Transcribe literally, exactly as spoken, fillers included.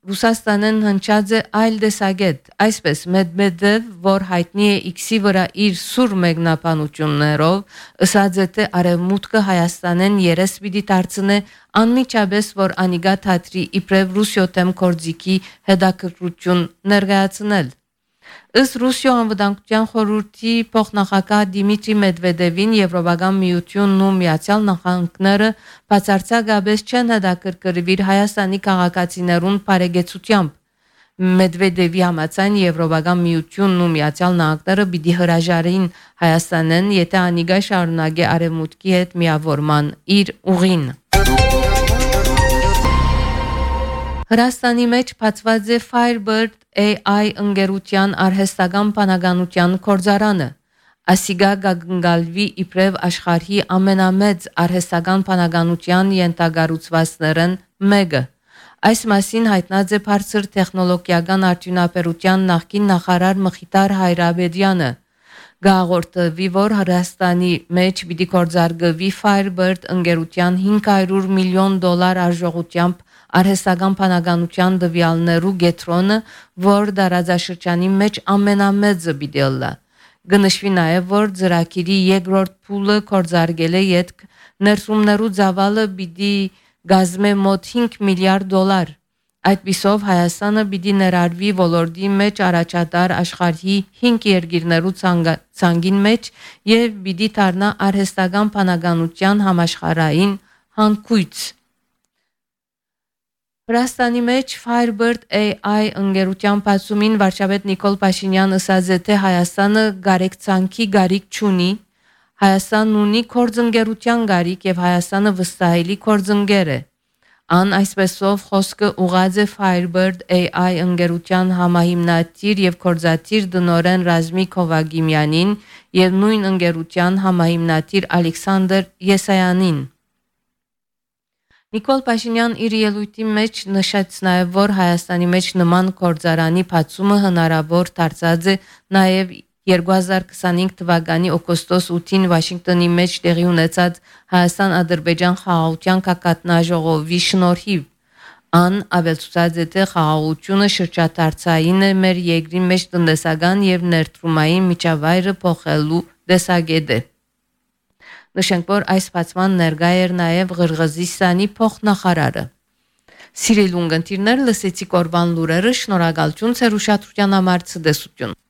Ռուսաստանն հնչած է այլ դեսագետ, այսպես Մեդվեդև, որ հայտնի է X-ի վրա իր սուր մեկնաբանություններով, ըսած է թե արևմուտքը Հայաստանեն երես պիտի դարձնե անմիջապես, որ անիգա թատրի իբրև Ռուսիո դեմ կորձիկի հետաքրքրություն ներկայացնել։ Ըստ Ռուսիո անվտանգության խորհրդի փոխնախագահ Դիմիտրի Մեդվեդևին Եվրոպական միությունն ու Միացյալ Նահանգները բացարձակապես չեն հետաքրքրվիր Հայաստանի քաղաքացիներուն բարեգեցությամբ։ Մեդվեդևի համաձայն Եվրոպական միությունն ու Միացյալ Նահանգները պիտի հրաժարեին Հայաստանեն, եթե անիգա շարունակի արևմուտքի հետ միավորման իր ուղին։ Հրաստանի մեջ բացված է Firebird A I ընկերության արհեստական բանականության կորձարանը։ Ասիգա գագնգալվի իբրև աշխարհի ամենամեծ արհեստական բանականության ենթագառուցվածքներն մեկը։ Այս մասին հայտնած է բարձր տեխնոլոգիական արդյունաբերության նախկին նախարար Մխիթար Հայրաբեդյանը։ Գաղորդվի, որ Հրաստանի մեջ պիտի կորձարկվի Firebird ընկերության հինգ հարյուր միլիոն դոլար արժողությամբ արհեստական բանականության դվյալներու գետրոնը, որ դարաձաշրջանի մեջ ամենամեծը պիտի ըլլա։ Գնշվի նաև, որ ծրագիրի երկրորդ փուլը կորձարկել է յետք ներսումներու ծավալը պիտի գազմե մոտ հինգ միլիարդ դոլար։ Այդպիսով Հայաստանը պիտի ներառվի ոլորտի մեջ առաջատար աշխարհի հինգ երկիրներու ցանգին մեջ եւ պիտի դառնա արհեստական բանականության համաշխարհային հանգույց։ Հրաստանի մեջ Firebird A I ընկերության բացումին վարչապետ Նիկոլ Փաշինյան ասաց է, թե Հայաստանը գարեկցանքի գարիք չունի, Հայաստանն ունի կորձընկերության գարիք եւ Հայաստանը վստահելի կորձընկեր է։ Ան այսպեսով խոսքը ուղղած է Firebird A I ընկերության համահիմնադիր եւ կորձատիր դնորեն Ռազմիկ Հովագիմյանին եւ նույն ընկերության համահիմնադիր Ալեքսանդր Եսայանին։ Նիկոլ Փաշինյան իր ելույթի մեջ նշեց նաև, որ Հայաստանի մեջ նման կորձարանի բացումը հնարավոր դարձած է նաև երկու հազար քսանհինգ թվականի օգոստոս ութին Վաշինգտոնի մեջ տեղի ունեցած Հայաստան-Ադրբեջան խաղաղության կակատնաժողովի շնորհիվ։ Ան ավելցուցած է, թե խաղաղությունը շրջադարձային է մեր երկրի մեջ տնտեսական եւ ներդրումային միջավայրը փոխելու դեսագետ է։ Նշենք, որ այս բացման ներկա էր նաև Ղրղզստանի փոխնախարարը։ Սիրելի ունգընտիրներ, լսեցիք օրվան լուրերը, շնորհակալություն ձեր ուշադրության համար, ցտեսություն։